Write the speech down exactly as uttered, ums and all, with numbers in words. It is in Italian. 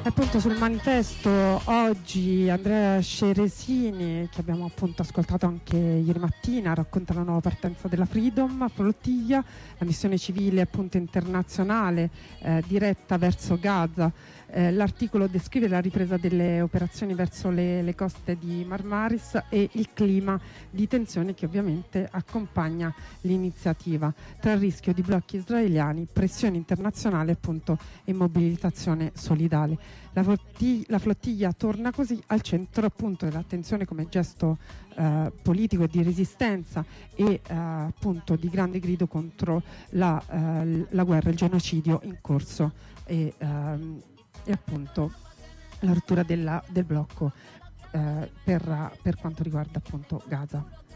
Appunto sul manifesto oggi Andrea Ceresini, che abbiamo appunto ascoltato anche ieri mattina, racconta la nuova partenza della Freedom Flottiglia, la missione civile appunto internazionale eh, diretta verso Gaza. Eh, l'articolo descrive la ripresa delle operazioni verso le, le coste di Marmaris e il clima di tensione che ovviamente accompagna l'iniziativa, tra il rischio di blocchi israeliani, pressione internazionale appunto e mobilitazione solidale. La flottiglia, la flottiglia torna così al centro appunto dell'attenzione come gesto eh, politico e di resistenza e eh, appunto di grande grido contro la, eh, la guerra, il genocidio in corso e, ehm, e appunto la rottura della, del blocco eh, per, per quanto riguarda appunto Gaza.